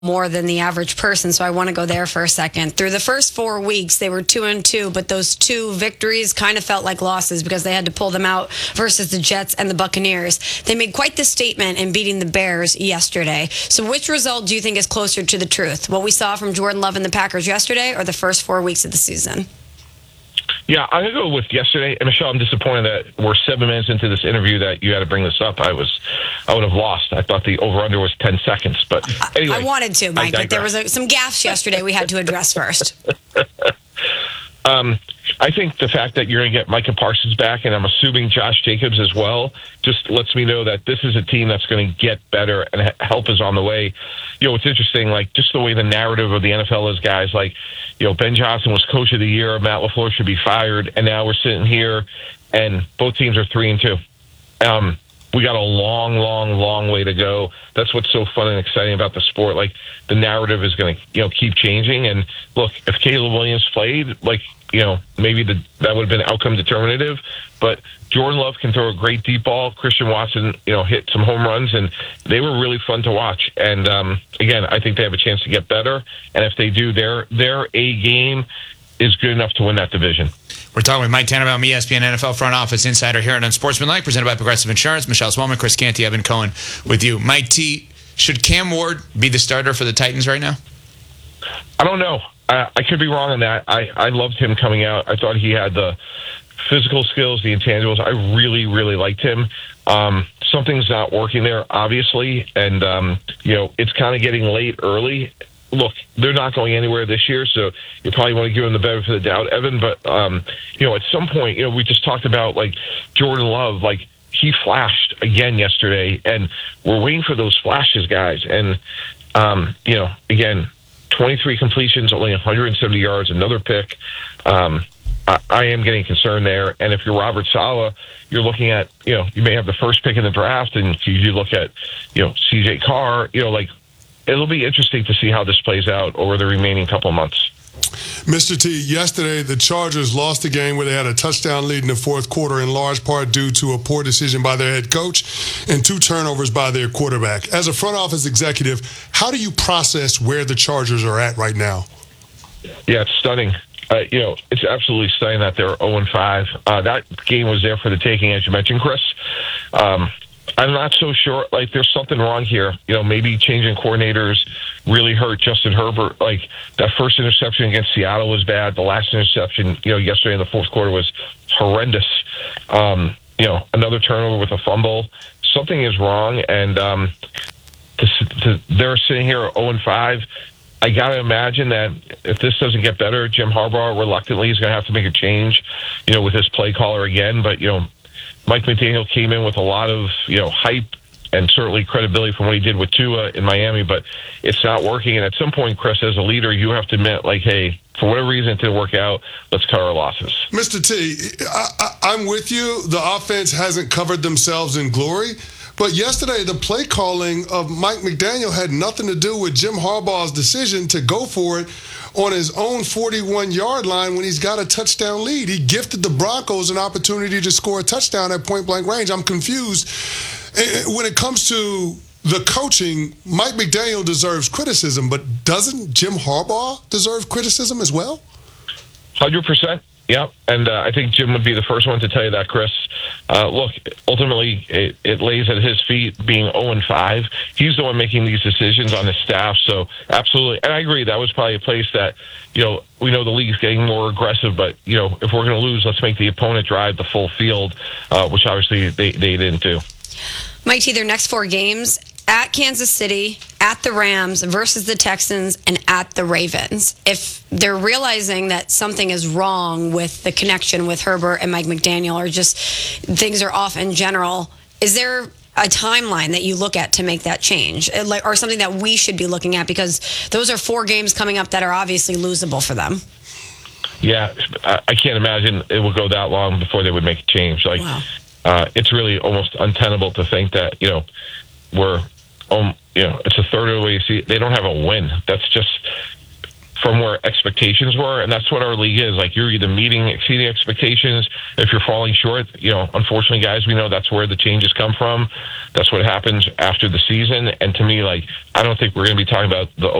more than the average person, so I want to go there for a second. Through the first 4 weeks, they were 2-2, but those two victories kind of felt like losses because they had to pull them out versus the Jets and the Buccaneers. They made quite the statement in beating the Bears yesterday. So which result do you think is closer to the truth? What we saw from Jordan Love and the Packers yesterday or the first 4 weeks of the season? Yeah, I'm going to go with yesterday. And Michelle, I'm disappointed that we're 7 minutes into this interview that you had to bring this up. I would have lost. I thought the over-under was 10 seconds. But anyway. I wanted to, Mike, but there was some gaffes yesterday we had to address first. I think the fact that you're going to get Micah Parsons back, and I'm assuming Josh Jacobs as well, just lets me know that this is a team that's going to get better and help is on the way. You know, it's interesting, like just the way the narrative of the NFL is, guys, like, you know, Ben Johnson was coach of the year, Matt LaFleur should be fired, and now we're sitting here and both teams are 3-2. We got a long way to go. That's what's so fun and exciting about the sport. Like, the narrative is going to, you know, keep changing. And look, if Caleb Williams played, like, you know, maybe that would have been outcome determinative. But Jordan Love can throw a great deep ball. Christian Watson, you know, hit some home runs, and they were really fun to watch. And again, I think they have a chance to get better. And if they do, their A game is good enough to win that division. We're talking with Mike Tannenbaum, ESPN NFL front office insider here on Unsportsmanlike, presented by Progressive Insurance. Michelle Swellman, Chris Canty, Evan Cohen with you. Mike T, should Cam Ward be the starter for the Titans right now? I don't know. I could be wrong on that. I loved him coming out. I thought he had the physical skills, the intangibles. I really liked him. Something's not working there, obviously, and you know, it's kind of getting late early. Look, they're not going anywhere this year, so you probably want to give them the benefit of the doubt, Evan. But, you know, at some point, you know, we just talked about, like, Jordan Love. Like, he flashed again yesterday, and we're waiting for those flashes, guys. And, you know, again, 23 completions, only 170 yards, another pick. I am getting concerned there. And if you're Robert Saleh, you're looking at, you know, you may have the first pick in the draft, and you look at, you know, C.J. Carr, you know, like, it'll be interesting to see how this plays out over the remaining couple of months. Mr. T, yesterday the Chargers lost a game where they had a touchdown lead in the fourth quarter, in large part due to a poor decision by their head coach and 2 turnovers by their quarterback. As a front office executive, how do you process where the Chargers are at right now? Yeah, it's stunning. You know, it's absolutely stunning that they're 0-5. That game was there for the taking, as you mentioned, Chris. I'm not so sure. Like, there's something wrong here. You know, maybe changing coordinators really hurt Justin Herbert. Like, that first interception against Seattle was bad. The last interception, you know, yesterday in the fourth quarter was horrendous. You know, another turnover with a fumble. Something is wrong, and they're sitting here 0-5. I got to imagine that if this doesn't get better, Jim Harbaugh reluctantly is going to have to make a change, you know, with his play caller again. But, you know, Mike McDaniel came in with a lot of, you know, hype and certainly credibility from what he did with Tua in Miami, but it's not working. And at some point, Chris, as a leader, you have to admit, like, hey, for whatever reason it didn't work out, let's cut our losses. Mr. T, I'm with you. The offense hasn't covered themselves in glory. But yesterday, the play calling of Mike McDaniel had nothing to do with Jim Harbaugh's decision to go for it on his own 41-yard line when he's got a touchdown lead. He gifted the Broncos an opportunity to score a touchdown at point-blank range. I'm confused. When it comes to the coaching, Mike McDaniel deserves criticism, but doesn't Jim Harbaugh deserve criticism as well? 100%. Yeah, and I think Jim would be the first one to tell you that, Chris. Look, ultimately, it lays at his feet being 0-5. He's the one making these decisions on his staff, so absolutely. And I agree, that was probably a place that, you know, we know the league's getting more aggressive, but, you know, if we're going to lose, let's make the opponent drive the full field, which obviously they didn't do. Mike T, their next 4 games, at Kansas City, at the Rams, versus the Texans, and at the Ravens. If they're realizing that something is wrong with the connection with Herbert and Mike McDaniel, or just things are off in general, is there a timeline that you look at to make that change, or something that we should be looking at? Because those are 4 games coming up that are obviously losable for them. Yeah, I can't imagine it will go that long before they would make a change. Like, wow. It's really almost untenable to think that, you know, we're, you know, it's a third of the way you see. They don't have a win. That's just from where expectations were, and that's what our league is. Like, you're either meeting, exceeding expectations. If you're falling short, unfortunately, guys, we know that's where the changes come from. That's what happens after the season. And to me, like, I don't think we're going to be talking about the